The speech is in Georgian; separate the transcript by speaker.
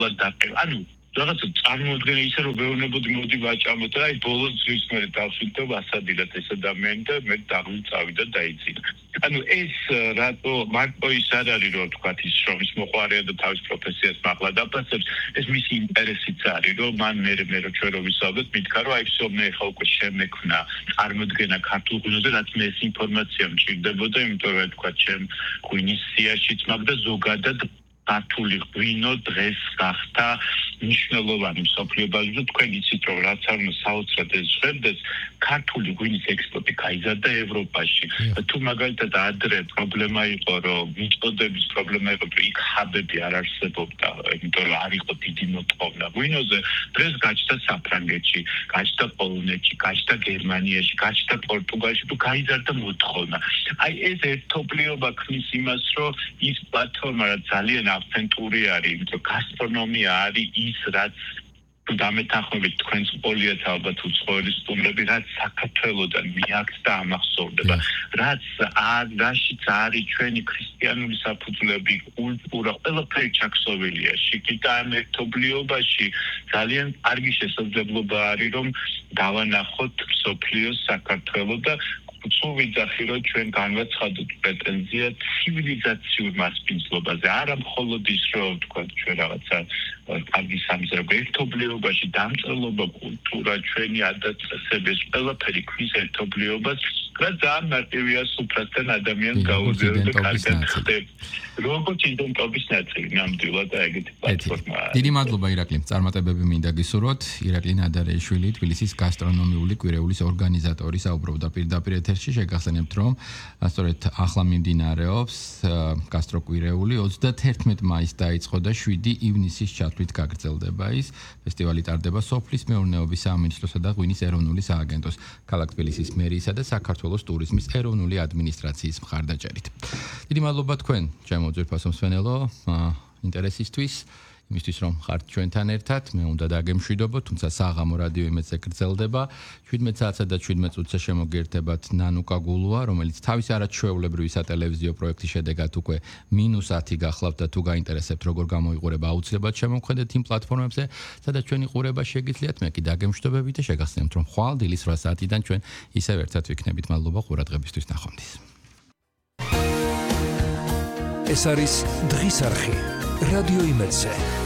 Speaker 1: ანუ რაღაცა წარმოუდგენელი ისე რომ ვეუბნებოდი მოდი ვაჭამოთ და აი ბოლოს ძრის მე დავშვით და ვასადილად ეს ადამიანი და მე დავწავიდა და დაიძინა. ანუ ეს რატო მარტო ის არ არის რომ თქვა ის შრომის მოყვარეა და თავის პროფესიას მაღლა დაფასებს ეს მისი ინტერესიც არის რომ მან მე რომ ჩვენ რომ ვისაუბრეთ მითქა რომ აი всё მე ხა უკვე შემექნა წარმოდგენა ქართულ ღვინოზე რაც მე ეს ინფორმაცია მჭირდებოდა იმიტომ რომ თქვა ჩემ ღვინის სიაშიც მაგდა ზოგადად ქართული ღვინო დღეს გახდა მნიშვნელოვანი მსოფლიო ბაზაზე თქვენ იცით რომ რაც არ უნდა საოცრად ეს ჟღერდეს ქართული ღვინის ექსპორტი გაიზარდა ევროპაში თუ მაგალითად ადრე პრობლემა იყო რომ მიწოდების პრობლემა იყო რომ იქ ჰაბები არ არსებობდა იმიტომ რომ არ იყო დიდი მოთხოვნა ღვინოზე დღეს გაჩნდა საფრანგეთში გაჩნდა პოლონეთში გაჩნდა გერმანიაში გაჩნდა პორტუგალში თუ გაიზარდა მოთხოვნა აი ეს ერთობლიობა ქმნის იმას რომ ის პლატფორმა რაც ძალიან ავთენტური არის, იმიტომ გასტრონომია არის ის, რაც დამეთანხმებით თქვენს პოლიათ ალბათ უცხოელი სტუმრები, რაც საქართველოსთან მიაქს და ამახსოვრდება, რაც რაშიც არის ჩვენი ქრისტიანული საფუძვლები, კულტურა, ყველაფერი ჩაქსოვილია შიგნით და ამ ერთობლიობაში ძალიან კარგი შესაძლებლობა არის, რომ დავანახოთ მსოფლიოს საქართველოს და უცოვიძახი რომ ჩვენ განვაცხადოთ პრეტენზია ცივილიზაციურ მასპინძლობაზე არა მხოლოდ ის რომ თქვა ჩვენ რაღაცა კარგი სამზარეულო ერთობლიობაში დამწერლობა კულტურა ჩვენი ადათ-წესების ყველაფერი ქმნის ერთობლიობას და ძალიან მარტივია სუფრასთან ადამიანს გაუძლებს და კარგად ხდება როგორც იდენტობის ნაწილი ნამდვილად და ეგეთი პლატფორმაა
Speaker 2: დიდი მადლობა ირაკლი წარმატებები მინდა გისურვოთ ირაკლი ნადარეიშვილი თბილისის გასტრონომიული კვირეულის ორგანიზატორი საუბრობდა პირდაპირ ეთერში შეგახსენებთ რომ სწორედ ახლა მიმდინარეობს გასტროკვირეული 31 მაისს დაიწყო და 7 ივნისის ჩათვლით გაგრძელდება ის ფესტივალი ტარდება სოფლის მეურნეობის სამინისტროსა და ღვინის ეროვნული სააგენტოს ქალაქ თბილისის მერიისა და საქართველოს ტურიზმის ეროვნული ადმინისტრაციის მხარდაჭერით დიდი მადლობა თქვენ ჩემო ძვირფასო მსმენელო ინტერესისთვის იმისთვის რომ ხართ ჩვენთან ერთად მე უნდა დაგემშვიდობო თუმცა საღამო რადიო იმედზე გრძელდება 17 საათსა და 17 წუთზე შემოგერთებათ ნანუკა გულუა რომელიც თავის არაჩვეულებრივი სატელევიზიო პროექტის შედეგად უკვე -10 გახლავთ და თუ გაინტერესებთ როგორ გამოიყურება აუცილებლად შემოქმედეთ იმ პლატფორმებზე სადაც ჩვენი ყურება შეგიძლიათ მე კი დაგემშვიდობებით და შეგახსენებთ რომ ხვალ დილის 8 საათიდან ჩვენ ისევ ერთად ვიქნებით მადლობა ყურადღებისთვის ნახვამდის
Speaker 3: ეს არის დღის არხი რადიო იმედზე